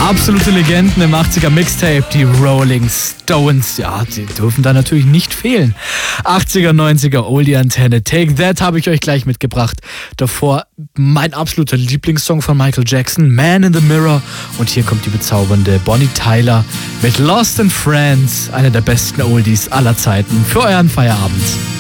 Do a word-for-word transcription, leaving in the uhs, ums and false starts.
Absolute Legenden im achtziger Mixtape, die Rolling Stones. Ja, die dürfen da natürlich nicht fehlen. achtziger, neunziger Oldie-Antenne. Take That habe ich euch gleich mitgebracht. Davor mein absoluter Lieblingssong von Michael Jackson, Man in the Mirror. Und hier kommt die bezaubernde Bonnie Tyler mit Lost in Friends, einer der besten Oldies aller Zeiten für euren Feierabend.